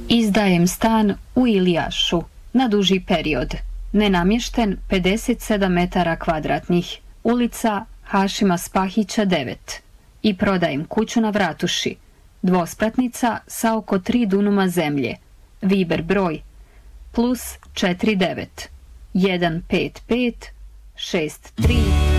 Izdajem stan u Ilijašu na duži period. Nenamješten 57 metara kvadratnih. Ulica Hašima Spahića 9. I prodajem kuću na Vratuši. Dvospratnica sa oko 3 dunuma zemlje. Viber broj +49 155 63